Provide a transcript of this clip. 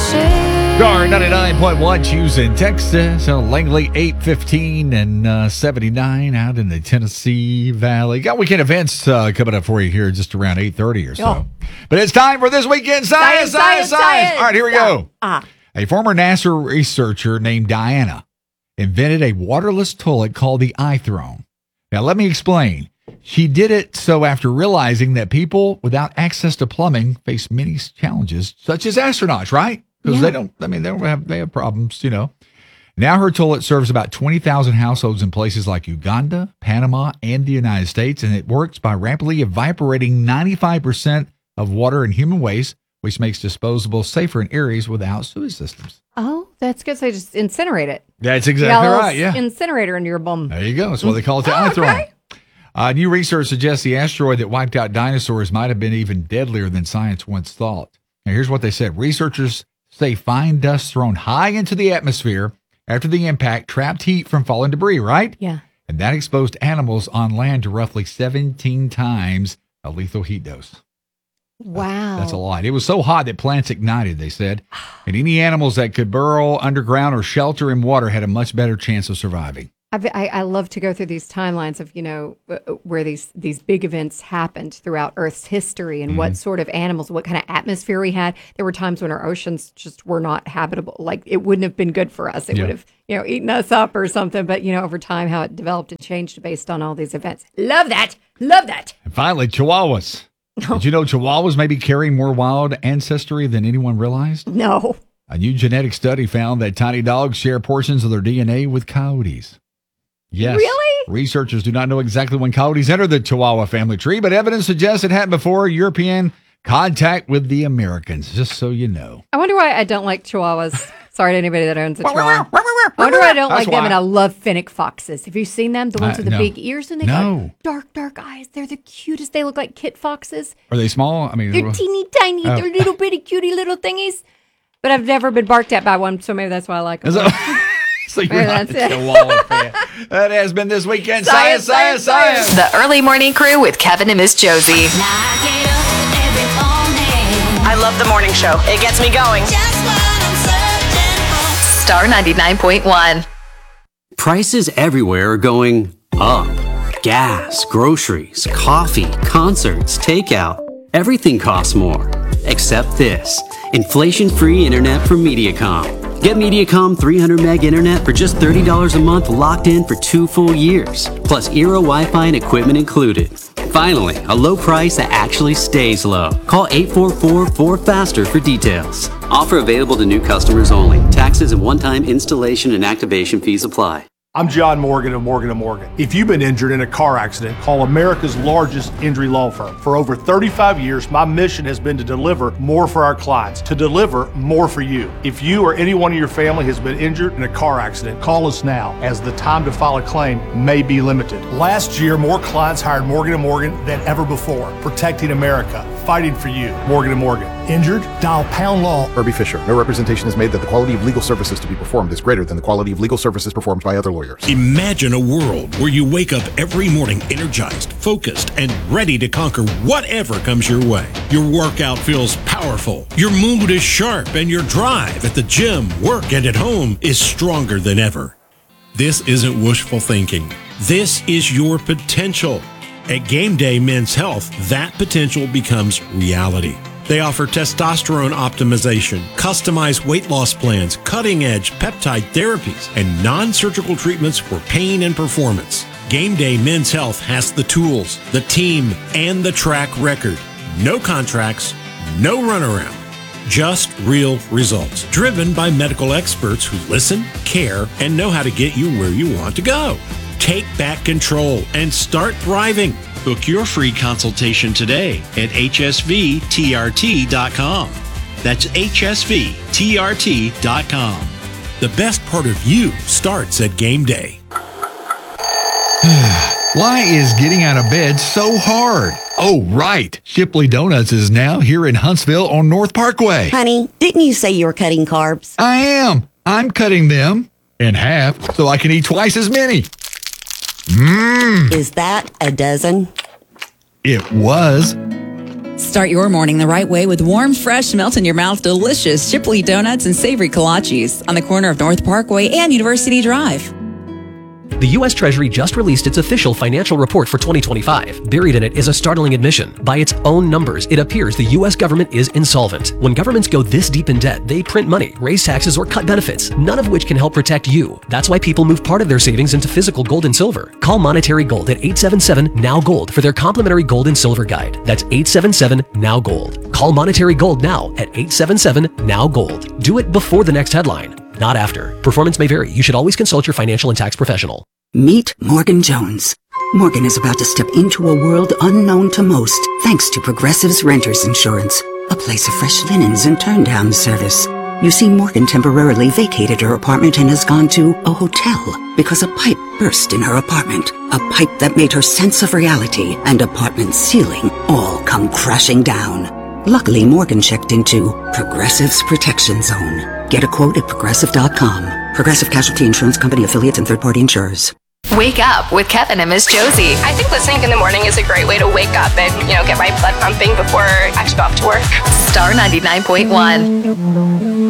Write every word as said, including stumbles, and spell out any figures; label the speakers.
Speaker 1: Star ninety-nine point one, Houston, Texas. Uh, Langley, eight fifteen and uh, seventy-nine out in the Tennessee Valley. Got weekend events uh, coming up for you here just around eight thirty or so. Oh. But it's time for this weekend science, science, science. science. science. All right, here we go. Uh-huh. A former NASA researcher named Diana invented a waterless toilet called the iThrone. Now, let me explain. She did it so after realizing that people without access to plumbing face many challenges, such as astronauts, right? Because yeah. they don't, I mean, they don't have, they have problems, you know. Now her toilet serves about twenty thousand households in places like Uganda, Panama, and the United States, and it works by rapidly evaporating ninety-five percent of water and human waste, which makes disposable safer in areas without sewage systems.
Speaker 2: Oh, that's good. So you just incinerate it.
Speaker 1: That's exactly right, yeah.
Speaker 2: Incinerator into your bum.
Speaker 1: There you go. That's why they call it the
Speaker 2: oh,
Speaker 1: iThrone.
Speaker 2: Okay.
Speaker 1: Uh, new research suggests the asteroid that wiped out dinosaurs might have been even deadlier than science once thought. Now, here's what they said. Researchers say fine dust thrown high into the atmosphere after the impact trapped heat from fallen debris, right?
Speaker 2: Yeah.
Speaker 1: And that exposed animals on land to roughly seventeen times a lethal heat dose.
Speaker 2: Wow.
Speaker 1: That's a lot. It was so hot that plants ignited, they said. And any animals that could burrow underground or shelter in water had a much better chance of surviving.
Speaker 2: I've, I, I love to go through these timelines of, you know, where these, these big events happened throughout Earth's history and mm-hmm. what sort of animals, what kind of atmosphere we had. There were times when our oceans just were not habitable. Like, it wouldn't have been good for us. It yeah. would have, you know, eaten us up or something. But, you know, over time, how it developed and changed based on all these events. Love that. Love that.
Speaker 1: And finally, Chihuahuas. No. Did you know Chihuahuas may be carrying more wild ancestry than anyone realized?
Speaker 2: No.
Speaker 1: A new genetic study found that tiny dogs share portions of their D N A with coyotes. Yes.
Speaker 2: Really?
Speaker 1: Researchers do not know exactly when coyotes entered the Chihuahua family tree, but evidence suggests it happened before European contact with the Americans, just so you know.
Speaker 2: I wonder why I don't like Chihuahuas. Sorry to anybody that owns a Chihuahua. I wonder why I don't That's like why. them, and I love Finnick foxes. Have you seen them? The ones uh, with the
Speaker 1: no.
Speaker 2: big ears and they
Speaker 1: no.
Speaker 2: got dark, dark eyes. They're the cutest. They look like kit foxes.
Speaker 1: Are they small? I mean,
Speaker 2: They're teeny tiny. Oh. They're little bitty cutie little thingies. But I've never been barked at by one, so maybe that's why I like them.
Speaker 1: So you're not a Chihuahua fan. That has been this weekend. Science, science, science,
Speaker 3: science. The Early Morning Crew with Kevin and Miss Josie. I love the morning show. It gets me going. Just what I'm searching for. Star ninety-nine point one.
Speaker 4: Prices everywhere are going up. Gas, groceries, coffee, concerts, takeout. Everything costs more. Except this. Inflation-free internet from Mediacom. Get Mediacom three hundred meg internet for just thirty dollars a month, locked in for two full years. Plus Eero Wi-Fi and equipment included. Finally, a low price that actually stays low. Call eight four four, four faster for details. Offer available to new customers only. Taxes and one-time installation and activation fees apply.
Speaker 5: I'm John Morgan of Morgan and Morgan. If you've been injured in a car accident, call America's largest injury law firm. For over thirty-five years, my mission has been to deliver more for our clients, to deliver more for you. If you or anyone in your family has been injured in a car accident, call us now, as the time to file a claim may be limited. Last year, more clients hired Morgan and Morgan than ever before, protecting America, fighting for you. Morgan and Morgan. Injured? Dial pound law.
Speaker 6: Herbie Fisher. No representation is made that the quality of legal services to be performed is greater than the quality of legal services performed by other lawyers.
Speaker 7: Imagine a world where you wake up every morning energized, focused, and ready to conquer whatever comes your way. Your workout feels powerful, your mood is sharp, and your drive at the gym, work, and at home is stronger than ever. This isn't wishful thinking. This is your potential. At Game Day Men's Health, that potential becomes reality. They offer testosterone optimization, customized weight loss plans, cutting-edge peptide therapies, and non-surgical treatments for pain and performance. Game Day Men's Health has the tools, the team, and the track record. No contracts, no runaround. Just real results, driven by medical experts who listen, care, and know how to get you where you want to go. Take back control and start thriving. Book your free consultation today at H S V T R T dot com. That's H S V T R T dot com. The best part of you starts at Game Day.
Speaker 1: Why is getting out of bed so hard? Oh, right. Shipley Donuts is now here in Huntsville on North Parkway.
Speaker 8: Honey, didn't you say you were cutting carbs?
Speaker 1: I am. I'm cutting them in half so I can eat twice as many. Mmm.
Speaker 8: Is that a dozen?
Speaker 1: It was.
Speaker 9: Start your morning the right way with warm, fresh, melt-in-your-mouth, delicious Shipley donuts and savory kolaches on the corner of North Parkway and University Drive.
Speaker 10: The U S Treasury just released its official financial report for twenty twenty-five. Buried in it is a startling admission. By its own numbers, it appears the U S government is insolvent. When governments go this deep in debt, they print money, raise taxes, or cut benefits, none of which can help protect you. That's why people move part of their savings into physical gold and silver. Call Monetary Gold at eight seven seven, N O W, GOLD for their complimentary gold and silver guide. That's eight seven seven, N O W, GOLD. Call Monetary Gold now at eight seven seven, N O W, GOLD. Do it before the next headline, not after. Performance may vary. You should always consult your financial and tax professional.
Speaker 11: Meet Morgan Jones. Morgan is about to step into a world unknown to most, thanks to Progressive's Renters Insurance, a place of fresh linens and turn-down service. You see, Morgan temporarily vacated her apartment and has gone to a hotel because a pipe burst in her apartment. A pipe that made her sense of reality and apartment ceiling all come crashing down. Luckily, Morgan checked into Progressive's Protection Zone. Get a quote at progressive dot com. Progressive Casualty Insurance Company, affiliates, and third-party insurers.
Speaker 3: Wake up with Kevin and Miss Josie.
Speaker 12: I think listening in the morning is a great way to wake up and, you know, get my blood pumping before I actually go off to work.
Speaker 3: Star ninety-nine point one.